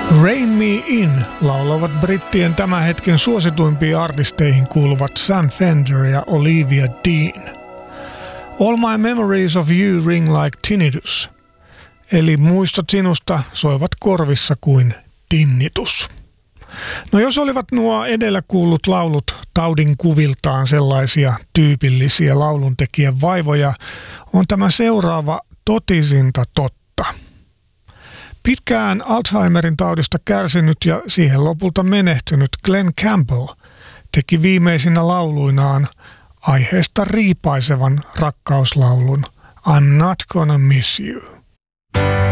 Rein Me In laulavat brittien tämän hetken suosituimpiin artisteihin kuuluvat Sam Fender ja Olivia Dean. All My Memories of You Ring Like Tinnitus, eli muistot sinusta soivat korvissa kuin tinnitus. No jos olivat nuo edellä kuullut laulut taudin kuviltaan sellaisia tyypillisiä lauluntekijän vaivoja, on tämä seuraava totisinta totta. Pitkään Alzheimerin taudista kärsinyt ja siihen lopulta menehtynyt Glenn Campbell teki viimeisinä lauluinaan aiheesta riipaisevan rakkauslaulun I'm Not Gonna Miss You.